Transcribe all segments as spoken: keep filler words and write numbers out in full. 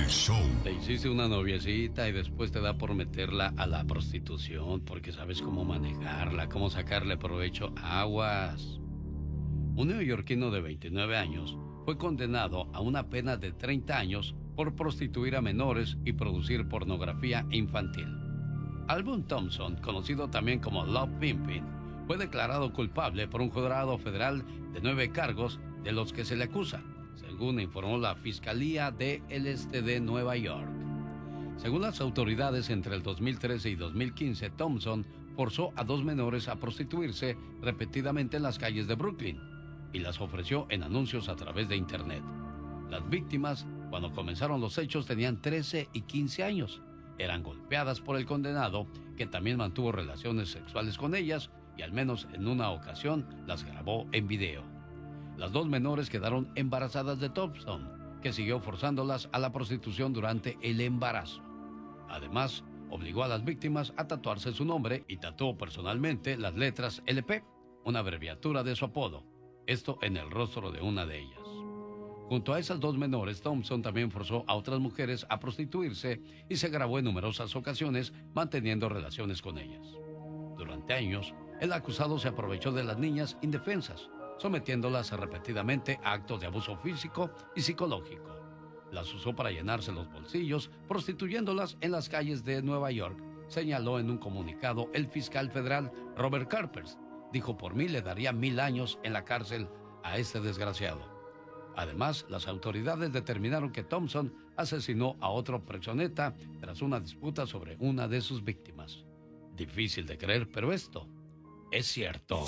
El show. Te hiciste una noviecita y después te da por meterla a la prostitución porque sabes cómo manejarla, cómo sacarle provecho. Aguas. Un neoyorquino de veintinueve años fue condenado a una pena de treinta años por prostituir a menores y producir pornografía infantil. Alvin Thompson, conocido también como Love Pimpin, fue declarado culpable por un jurado federal de nueve cargos de los que se le acusa, según informó la Fiscalía del Este de Nueva York. Según las autoridades, entre el dos mil trece y dos mil quince, Thompson forzó a dos menores a prostituirse repetidamente en las calles de Brooklyn y las ofreció en anuncios a través de Internet. Las víctimas, cuando comenzaron los hechos, tenían trece y quince años. Eran golpeadas por el condenado, que también mantuvo relaciones sexuales con ellas y al menos en una ocasión las grabó en video. Las dos menores quedaron embarazadas de Thompson, que siguió forzándolas a la prostitución durante el embarazo. Además, obligó a las víctimas a tatuarse su nombre y tatuó personalmente las letras L P, una abreviatura de su apodo, esto en el rostro de una de ellas. Junto a esas dos menores, Thompson también forzó a otras mujeres a prostituirse y se grabó en numerosas ocasiones manteniendo relaciones con ellas. Durante años, el acusado se aprovechó de las niñas indefensas, sometiéndolas repetidamente a actos de abuso físico y psicológico. Las usó para llenarse los bolsillos, prostituyéndolas en las calles de Nueva York, señaló en un comunicado el fiscal federal Robert Carpers. Dijo: por mí le daría mil años en la cárcel a este desgraciado. Además, las autoridades determinaron que Thompson asesinó a otro proxeneta tras una disputa sobre una de sus víctimas. Difícil de creer, pero esto es cierto.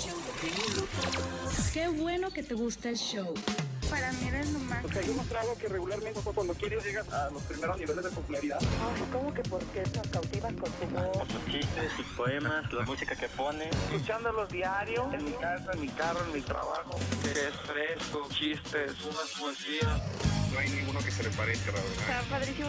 Qué bueno que te gusta el show. Para mí eres lo más. Porque hay un trago que regularmente cuando quieres llegas a los primeros niveles de popularidad. Ay, ¿cómo que por qué nos cautivas con tu voz? Con sus chistes, sus poemas, la música que pone. Escuchándolos diario, en mi casa, en mi carro, en mi trabajo. Que es fresco, chistes, unas poesías. No hay ninguno que se le parezca, la verdad. Está padrísimo.